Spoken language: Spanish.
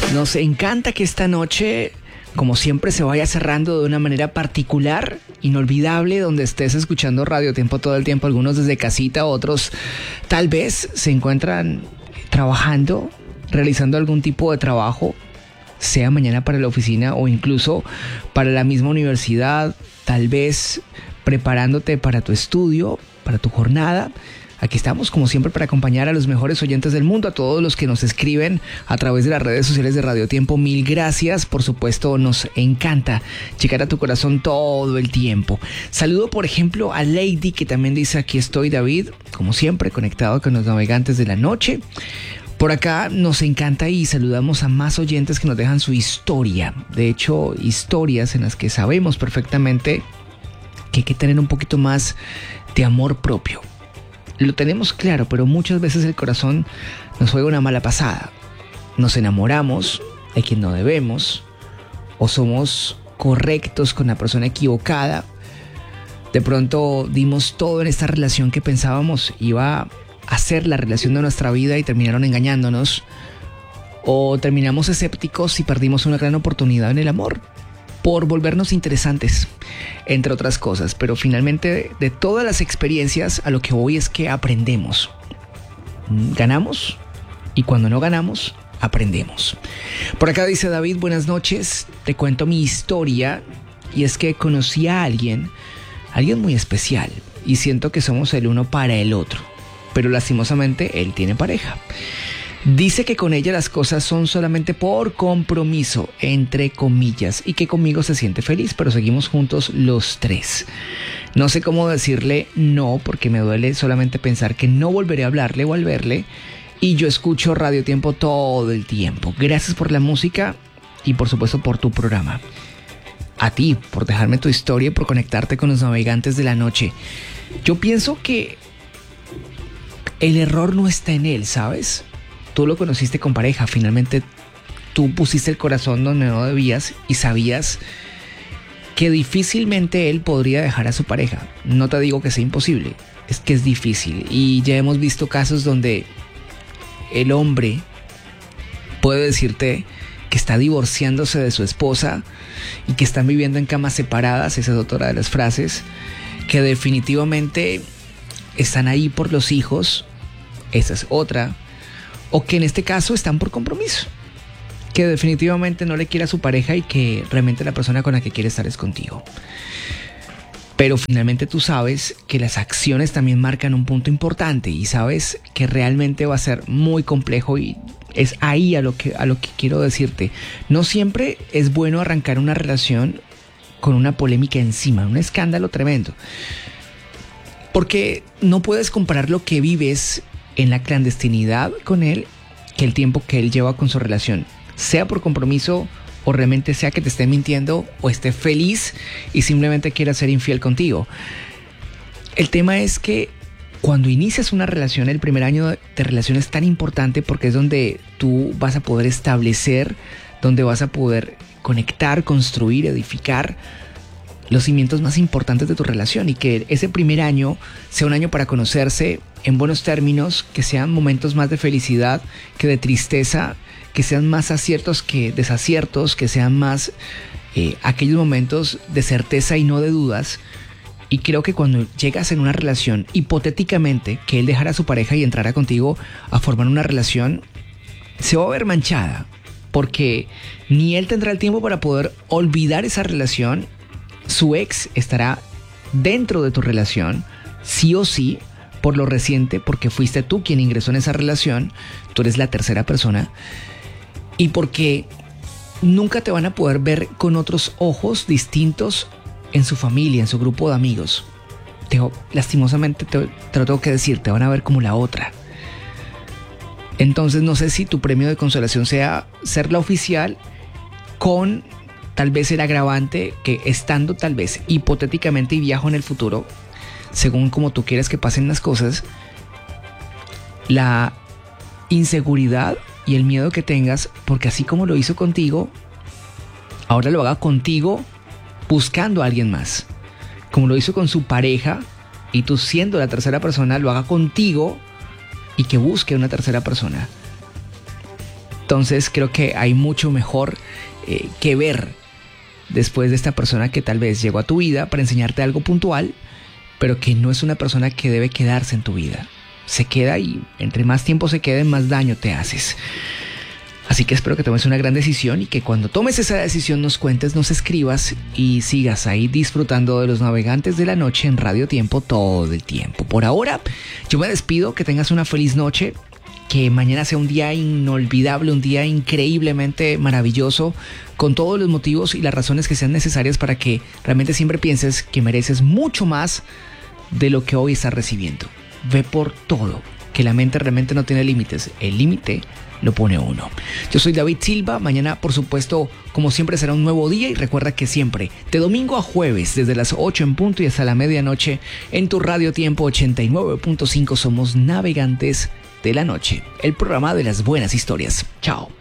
Nos encanta que esta noche, como siempre, se vaya cerrando de una manera particular, inolvidable, donde estés escuchando Radio Tiempo todo el tiempo, algunos desde casita, otros tal vez se encuentran trabajando, realizando algún tipo de trabajo, sea mañana para la oficina o incluso para la misma universidad, tal vez preparándote para tu estudio, para tu jornada. Aquí estamos, como siempre, para acompañar a los mejores oyentes del mundo, a todos los que nos escriben a través de las redes sociales de Radio Tiempo. Mil gracias. Por supuesto, nos encanta llegar a tu corazón todo el tiempo. Saludo, por ejemplo, a Lady, que también dice: aquí estoy, David, como siempre, conectado con los navegantes de la noche. Por acá nos encanta y saludamos a más oyentes que nos dejan su historia. De hecho, historias en las que sabemos perfectamente que hay que tener un poquito más de amor propio. Lo tenemos claro, pero muchas veces el corazón nos juega una mala pasada. Nos enamoramos de quien no debemos, o somos correctos con la persona equivocada. De pronto dimos todo en esta relación que pensábamos iba a ser la relación de nuestra vida y terminaron engañándonos. O terminamos escépticos y perdimos una gran oportunidad en el amor por volvernos interesantes, entre otras cosas. Pero finalmente, de todas las experiencias, a lo que voy es que aprendemos. Ganamos, y cuando no ganamos, aprendemos. Por acá dice David: buenas noches, te cuento mi historia, y es que conocí a alguien muy especial, y siento que somos el uno para el otro, pero lastimosamente él tiene pareja. Dice que con ella las cosas son solamente por compromiso, entre comillas, y que conmigo se siente feliz, pero seguimos juntos los tres. No sé cómo decirle no, porque me duele solamente pensar que no volveré a hablarle o al verle, y yo escucho Radio Tiempo todo el tiempo. Gracias por la música y por supuesto por tu programa. A ti, por dejarme tu historia y por conectarte con los navegantes de la noche. Yo pienso que el error no está en él, ¿sabes? Tú lo conociste con pareja, finalmente tú pusiste el corazón donde no debías y sabías que difícilmente él podría dejar a su pareja. No te digo que sea imposible, es que es difícil. Y ya hemos visto casos donde el hombre puede decirte que está divorciándose de su esposa y que están viviendo en camas separadas, esa es otra de las frases, que definitivamente están ahí por los hijos, esa es otra. O que en este caso están por compromiso, que definitivamente no le quiere a su pareja y que realmente la persona con la que quiere estar es contigo. Pero finalmente tú sabes que las acciones también marcan un punto importante y sabes que realmente va a ser muy complejo, y es ahí a lo que quiero decirte. No siempre es bueno arrancar una relación con una polémica encima, un escándalo tremendo. Porque no puedes comparar lo que vives en la clandestinidad con él que el tiempo que él lleva con su relación, sea por compromiso o realmente sea que te esté mintiendo o esté feliz y simplemente quiera ser infiel contigo. El tema es que cuando inicias una relación, el primer año de relación es tan importante porque es donde tú vas a poder establecer, donde vas a poder conectar, construir, edificar los cimientos más importantes de tu relación, y que ese primer año sea un año para conocerse en buenos términos, que sean momentos más de felicidad que de tristeza, que sean más aciertos que desaciertos, que sean más aquellos momentos de certeza y no de dudas. Y creo que cuando llegas en una relación, hipotéticamente, que él dejara a su pareja y entrara contigo a formar una relación, se va a ver manchada, porque ni él tendrá el tiempo para poder olvidar esa relación. Su ex estará dentro de tu relación, sí o sí, por lo reciente, porque fuiste tú quien ingresó en esa relación, tú eres la tercera persona, y porque nunca te van a poder ver con otros ojos distintos en su familia, en su grupo de amigos. Lastimosamente te lo tengo que decir, te van a ver como la otra. Entonces no sé si tu premio de consolación sea ser la oficial con tal vez el agravante que, estando tal vez hipotéticamente y viajo en el futuro, según como tú quieres que pasen las cosas, la inseguridad y el miedo que tengas, porque así como lo hizo contigo, ahora lo haga contigo buscando a alguien más. Como lo hizo con su pareja y tú siendo la tercera persona, lo haga contigo y que busque una tercera persona. Entonces creo que hay mucho mejor que ver después de esta persona que tal vez llegó a tu vida para enseñarte algo puntual, pero que no es una persona que debe quedarse en tu vida. Se queda y entre más tiempo se quede, más daño te haces. Así que espero que tomes una gran decisión y que cuando tomes esa decisión nos cuentes, nos escribas y sigas ahí disfrutando de los navegantes de la noche en Radio Tiempo todo el tiempo. Por ahora, yo me despido, que tengas una feliz noche, que mañana sea un día inolvidable, un día increíblemente maravilloso, con todos los motivos y las razones que sean necesarias para que realmente siempre pienses que mereces mucho más de lo que hoy estás recibiendo. Ve por todo, que la mente realmente no tiene límites. El límite lo pone uno. Yo soy David Silva. Mañana, por supuesto, como siempre, será un nuevo día. Y recuerda que siempre, de domingo a jueves, desde las 8 en punto y hasta la medianoche, en tu Radio Tiempo 89.5, somos Navegantes de la Noche, el programa de las buenas historias. Chao.